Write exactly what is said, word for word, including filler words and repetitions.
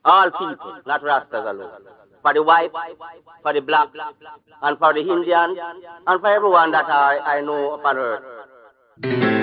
All people, not Rastas alone. For the white, for the black, and for the Indian, and for everyone that I, I know upon earth.